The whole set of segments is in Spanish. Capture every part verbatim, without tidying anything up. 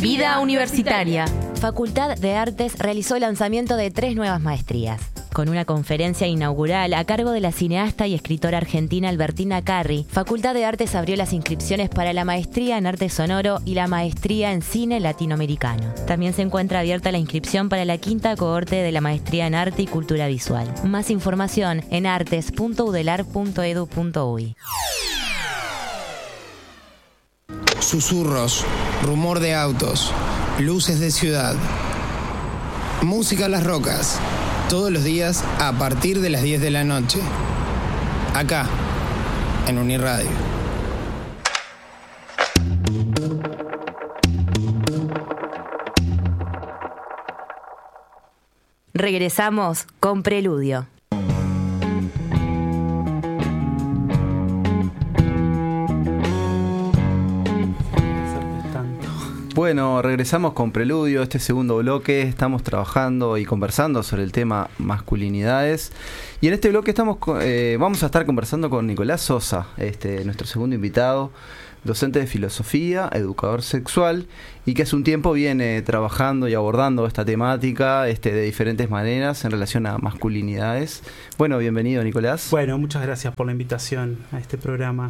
Vida universitaria. Facultad de Artes realizó el lanzamiento de tres nuevas maestrías. Con una conferencia inaugural a cargo de la cineasta y escritora argentina Albertina Carri, Facultad de Artes abrió las inscripciones para la maestría en arte sonoro y la maestría en cine latinoamericano. También se encuentra abierta la inscripción para la quinta cohorte de la maestría en arte y cultura visual. Más información en artes punto udelar punto edu punto uy. Susurros, rumor de autos, luces de ciudad, música a las rocas, todos los días a partir de las diez de la noche, acá, en Uniradio. Regresamos con Preludio. Bueno, regresamos con Preludio, este segundo bloque. Estamos trabajando y conversando sobre el tema masculinidades. Y en este bloque estamos eh, vamos a estar conversando con Nicolás Sosa, este, nuestro segundo invitado, docente de filosofía, educador sexual, y que hace un tiempo viene trabajando y abordando esta temática este, de diferentes maneras en relación a masculinidades. Bueno, bienvenido, Nicolás. Bueno, muchas gracias por la invitación a este programa.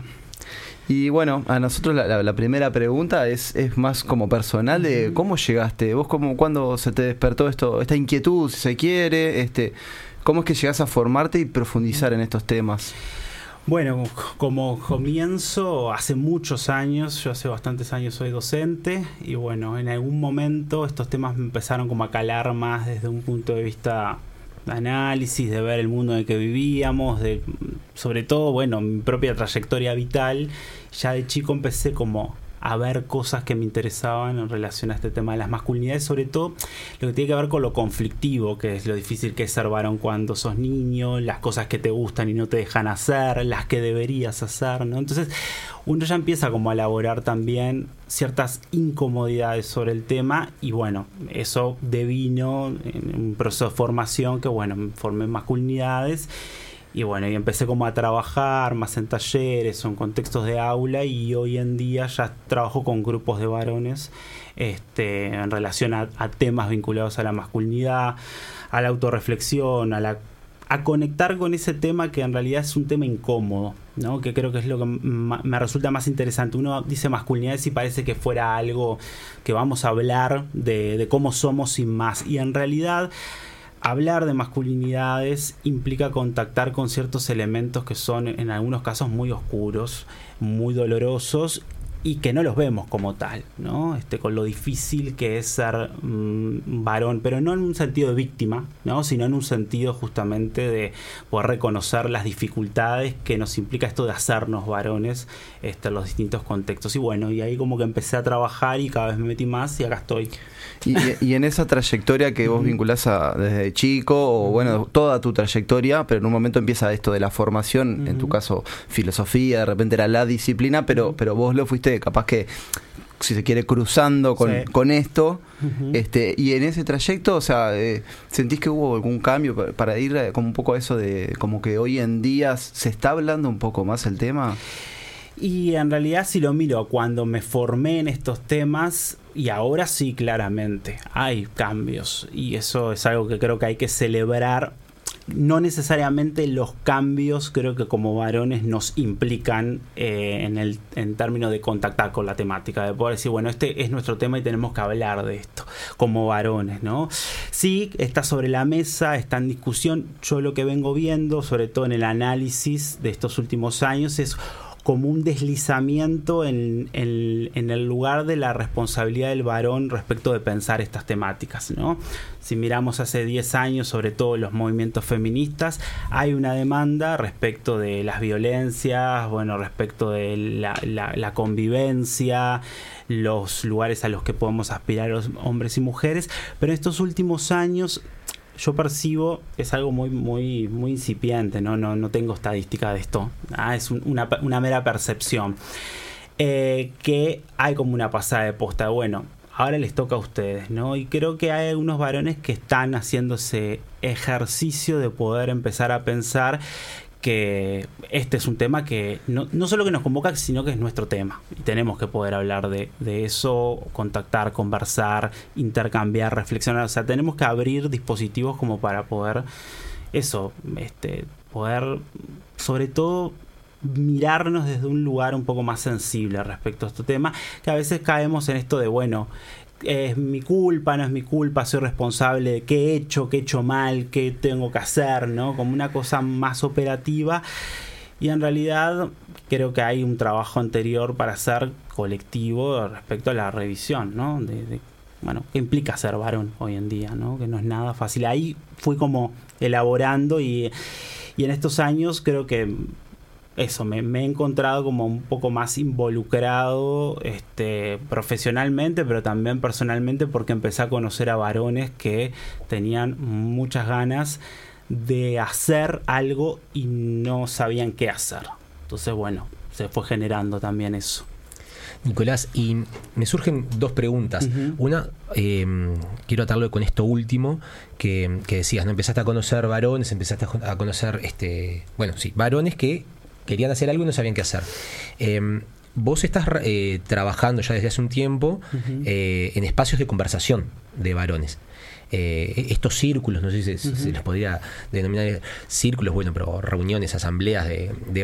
Y bueno, a nosotros la, la, la primera pregunta es, es más como personal de cómo llegaste, vos cómo, cuándo se te despertó esto, esta inquietud, si se quiere, este, cómo es que llegás a formarte y profundizar en estos temas. Bueno, como comienzo hace muchos años, yo hace bastantes años soy docente y bueno, en algún momento estos temas me empezaron como a calar más desde un punto de vista de análisis, de ver el mundo en el que vivíamos, de sobre todo, bueno, mi propia trayectoria vital. Ya de chico empecé como a ver cosas que me interesaban en relación a este tema de las masculinidades, sobre todo lo que tiene que ver con lo conflictivo, que es lo difícil que es ser varón cuando sos niño, las cosas que te gustan y no te dejan hacer, las que deberías hacer, ¿no? Entonces uno ya empieza como a elaborar también ciertas incomodidades sobre el tema y bueno, eso devino en un proceso de formación que bueno, me formé en masculinidades. Y bueno, y empecé como a trabajar más en talleres o en contextos de aula y hoy en día ya trabajo con grupos de varones este, en relación a, a temas vinculados a la masculinidad, a la autorreflexión, a la a conectar con ese tema que en realidad es un tema incómodo, ¿no? Que creo que es lo que ma- me resulta más interesante. Uno dice masculinidades y parece que fuera algo que vamos a hablar de, de cómo somos sin más. Y en realidad hablar de masculinidades implica contactar con ciertos elementos que son en algunos casos muy oscuros, muy dolorosos y que no los vemos como tal, ¿no? Este, con lo difícil que es ser mmm, varón, pero no en un sentido de víctima, ¿no? Sino en un sentido justamente de poder reconocer las dificultades que nos implica esto de hacernos varones este, en los distintos contextos. Y bueno, y ahí como que empecé a trabajar y cada vez me metí más y acá estoy. Y, y en esa trayectoria que vos vinculás a, desde chico, o bueno, toda tu trayectoria, pero en un momento empieza esto de la formación, uh-huh. En tu caso filosofía, de repente era la disciplina, pero, uh-huh. pero vos lo fuiste capaz que, si se quiere, cruzando con, sí. con esto, uh-huh. este y en ese trayecto, o sea, eh, ¿sentís que hubo algún cambio para, para ir como un poco a eso de, como que hoy en día se está hablando un poco más el tema? Y en realidad si lo miro cuando me formé en estos temas y ahora sí claramente hay cambios y eso es algo que creo que hay que celebrar. No necesariamente los cambios creo que como varones nos implican eh, en el en términos de contactar con la temática, de poder decir, bueno, este es nuestro tema y tenemos que hablar de esto como varones, ¿no? Sí, está sobre la mesa, está en discusión. Yo lo que vengo viendo, sobre todo en el análisis de estos últimos años, es como un deslizamiento en, en, en el lugar de la responsabilidad del varón respecto de pensar estas temáticas, ¿no? Si miramos hace diez años, sobre todo los movimientos feministas, hay una demanda respecto de las violencias, bueno, respecto de la, la, la convivencia, los lugares a los que podemos aspirar los hombres y mujeres, pero en estos últimos años yo percibo, es algo muy muy muy incipiente, no no no tengo estadística de esto, ah, es un, una, una mera percepción, eh, que hay como una pasada de posta, bueno, ahora les toca a ustedes, ¿no? Y creo que hay algunos varones que están haciendo ese ejercicio de poder empezar a pensar que este es un tema que no, no solo que nos convoca, sino que es nuestro tema. Y tenemos que poder hablar de, de eso, contactar, conversar, intercambiar, reflexionar. O sea, tenemos que abrir dispositivos como para poder, eso, este, poder, sobre todo, mirarnos desde un lugar un poco más sensible respecto a este tema, que a veces caemos en esto de, bueno, es mi culpa, no es mi culpa, soy responsable de qué he hecho, qué he hecho mal, qué tengo que hacer, ¿no? Como una cosa más operativa. Y en realidad creo que hay un trabajo anterior para hacer colectivo respecto a la revisión, ¿no? De, de, bueno, ¿qué implica ser varón hoy en día, ¿no? Que no es nada fácil. Ahí fui como elaborando y, y en estos años creo que eso, me, me he encontrado como un poco más involucrado este, profesionalmente, pero también personalmente, porque empecé a conocer a varones que tenían muchas ganas de hacer algo y no sabían qué hacer. Entonces, bueno, se fue generando también eso. Nicolás, y me surgen dos preguntas. Uh-huh. Una, eh, quiero atarlo con esto último que, que decías, ¿no? Empezaste a conocer varones, empezaste a conocer, este, bueno, sí, varones que querían hacer algo y no sabían qué hacer. Eh, vos estás eh, trabajando ya desde hace un tiempo uh-huh. eh, en espacios de conversación de varones. Eh, estos círculos, no sé si se, uh-huh. se les podría denominar círculos, bueno, pero reuniones, asambleas de, de